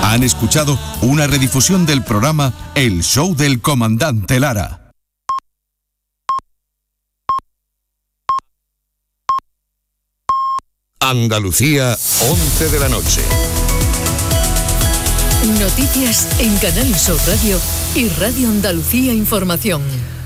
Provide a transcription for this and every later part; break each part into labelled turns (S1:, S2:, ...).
S1: Han escuchado una redifusión del programa El Show del Comandante Lara. Andalucía, 11 de la noche.
S2: Noticias en Canal Sur Radio y Radio Andalucía Información.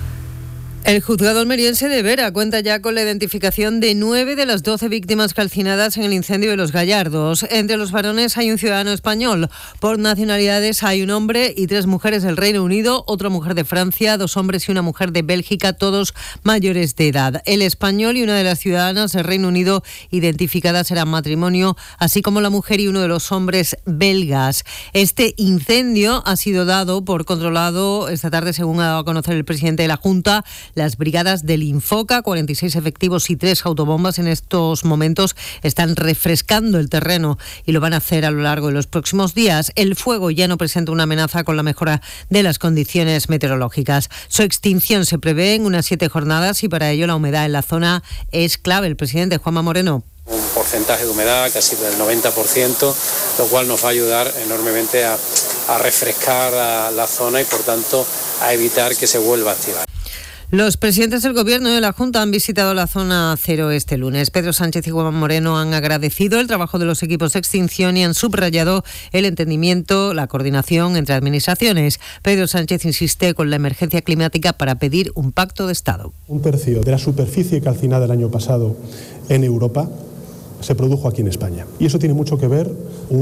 S3: El juzgado almeriense de Vera cuenta ya con la identificación de 9 de las 12 víctimas calcinadas en el incendio de Los Gallardos. Entre los varones hay un ciudadano español. Por nacionalidades hay un hombre y 3 mujeres del Reino Unido, otra mujer de Francia, 2 hombres y una mujer de Bélgica, todos mayores de edad. El español y una de las ciudadanas del Reino Unido identificadas eran matrimonio, así como la mujer y uno de los hombres belgas. Este incendio ha sido dado por controlado esta tarde, según ha dado a conocer el presidente de la Junta. Las brigadas del Infoca, 46 efectivos y 3 autobombas en estos momentos están refrescando el terreno y lo van a hacer a lo largo de los próximos días. El fuego ya no presenta una amenaza con la mejora de las condiciones meteorológicas. Su extinción se prevé en unas 7 jornadas y para ello la humedad en la zona es clave. El presidente Juanma Moreno.
S4: Un porcentaje de humedad casi del 90%, lo cual nos va a ayudar enormemente a refrescar la zona y por tanto a evitar que se vuelva a activar.
S3: Los presidentes del Gobierno y de la Junta han visitado la zona cero este lunes. Pedro Sánchez y Juanma Moreno han agradecido el trabajo de los equipos de extinción y han subrayado el entendimiento, la coordinación entre administraciones. Pedro Sánchez insiste con la emergencia climática para pedir un pacto de Estado.
S5: 1/3 de la superficie calcinada el año pasado en Europa se produjo aquí en España. Y eso tiene mucho que ver,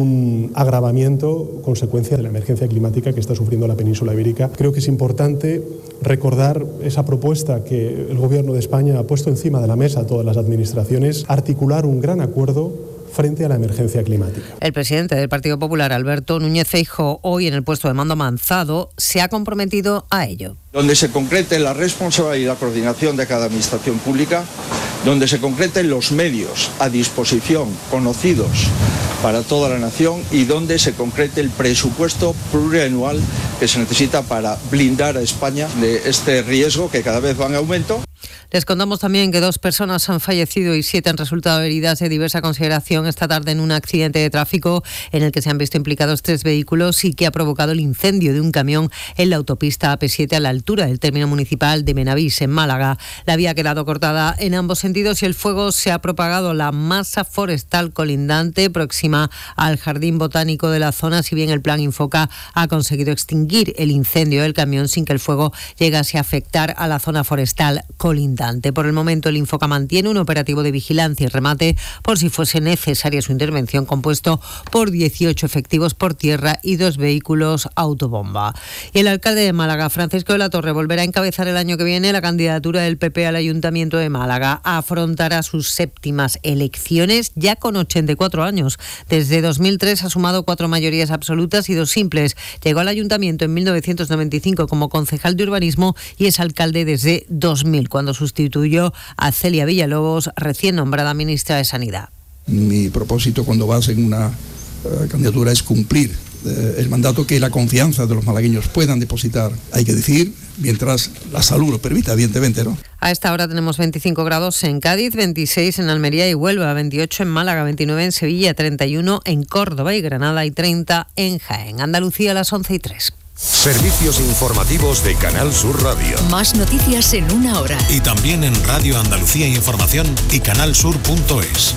S5: un agravamiento, consecuencia de la emergencia climática que está sufriendo la península ibérica. Creo que es importante recordar esa propuesta que el Gobierno de España ha puesto encima de la mesa a todas las administraciones, articular un gran acuerdo frente a la emergencia climática.
S3: El presidente del Partido Popular, Alberto Núñez Feijóo, hoy en el puesto de mando avanzado, se ha comprometido a ello.
S6: Donde se concrete la responsabilidad y la coordinación de cada administración pública, donde se concreten los medios a disposición, conocidos para toda la nación, y donde se concrete el presupuesto plurianual que se necesita para blindar a España de este riesgo que cada vez va en aumento.
S3: Les contamos también que 2 personas han fallecido y 7 han resultado heridas de diversa consideración esta tarde en un accidente de tráfico en el que se han visto implicados 3 vehículos y que ha provocado el incendio de un camión en la autopista AP7 a la altura del término municipal de Benavís, en Málaga. La vía ha quedado cortada en ambos sentidos y el fuego se ha propagado a la masa forestal colindante próxima al jardín botánico de la zona, si bien el plan Infoca ha conseguido extinguir el incendio del camión sin que el fuego llegase a afectar a la zona forestal colindante. Por el momento, el Infoca mantiene un operativo de vigilancia y remate por si fuese necesaria su intervención, compuesto por 18 efectivos por tierra y 2 vehículos autobomba. Y el alcalde de Málaga, Francisco de la Torre, volverá a encabezar el año que viene la candidatura del PP al Ayuntamiento de Málaga. Afrontará sus 7º elecciones ya con 84 años. Desde 2003 ha sumado 4 mayorías absolutas y 2 simples. Llegó al Ayuntamiento en 1995 como concejal de urbanismo y es alcalde desde 2000, cuando sustituyó a Celia Villalobos, recién nombrada ministra de Sanidad.
S7: Mi propósito cuando vas en una candidatura es cumplir el mandato, que la confianza de los malagueños puedan depositar, hay que decir, mientras la salud lo permita, evidentemente, ¿no?
S3: A esta hora tenemos 25 grados en Cádiz, 26 en Almería y Huelva, 28 en Málaga, 29 en Sevilla, 31 en Córdoba y Granada y 30 en Jaén. Andalucía a las 11:03.
S1: Servicios informativos de Canal Sur Radio.
S2: Más noticias en una hora.
S1: Y también en Radio Andalucía Información y canalsur.es.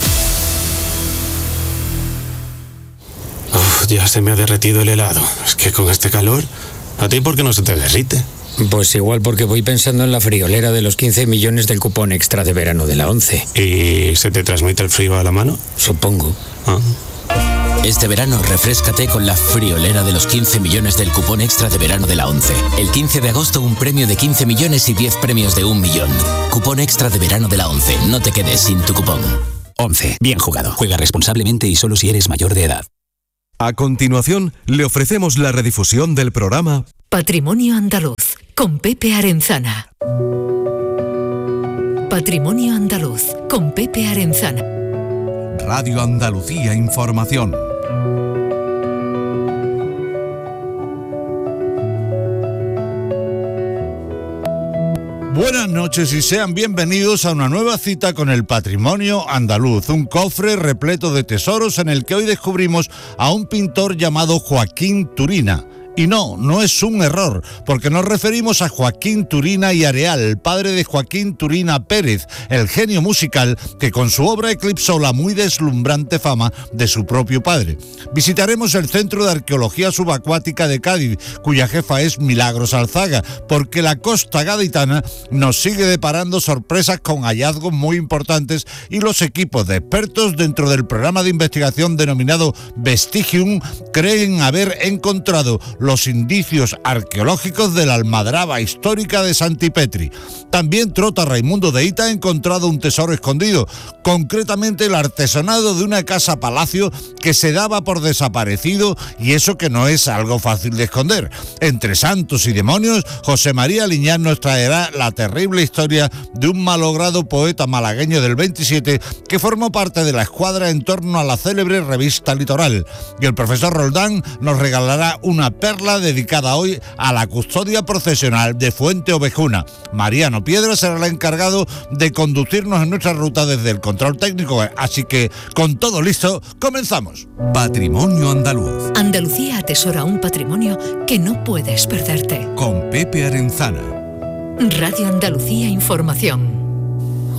S8: Ya se me ha derretido el helado. Es que con este calor, ¿a ti por qué no se te derrite?
S9: Pues igual porque voy pensando en la friolera de los 15 millones del cupón extra de verano de la 11.
S8: ¿Y se te transmite el frío a la mano?
S9: Supongo.
S10: Este verano refréscate con la friolera de los 15 millones del cupón extra de verano de la 11. El 15 de agosto un premio de 15 millones y 10 premios de 1 millón. Cupón extra de verano de la 11. No te quedes sin tu cupón. 11. Bien jugado. Juega responsablemente y solo si eres mayor de edad.
S1: A continuación, le ofrecemos la redifusión del programa
S2: Patrimonio Andaluz, con Pepe Arenzana. Patrimonio Andaluz, con Pepe Arenzana.
S1: Radio Andalucía Información.
S11: Buenas noches y sean bienvenidos a una nueva cita con el patrimonio andaluz, un cofre repleto de tesoros en el que hoy descubrimos a un pintor llamado Joaquín Turina. Y no es un error, porque nos referimos a Joaquín Turina y Areal, padre de Joaquín Turina Pérez, el genio musical que con su obra eclipsó la muy deslumbrante fama de su propio padre. Visitaremos el Centro de Arqueología Subacuática de Cádiz, cuya jefa es Milagros Alzaga, porque la costa gaditana nos sigue deparando sorpresas con hallazgos muy importantes y los equipos de expertos dentro del programa de investigación denominado Vestigium creen haber encontrado los indicios arqueológicos de la almadraba histórica de Santipetri. También Trota Raimundo de Hita ha encontrado un tesoro escondido, concretamente el artesonado de una casa-palacio que se daba por desaparecido, y eso que no es algo fácil de esconder. Entre santos y demonios, José María Liñán nos traerá la terrible historia de un malogrado poeta malagueño del 27 que formó parte de la escuadra en torno a la célebre revista Litoral. Y el profesor Roldán nos regalará una perla dedicada hoy a la custodia procesional de Fuente Ovejuna. Mariano Piedra será el encargado de conducirnos en nuestra ruta desde el control técnico, así que con todo listo, comenzamos.
S1: Patrimonio andaluz.
S2: Andalucía atesora un patrimonio que no puedes perderte.
S1: Con Pepe Arenzana.
S2: Radio Andalucía Información.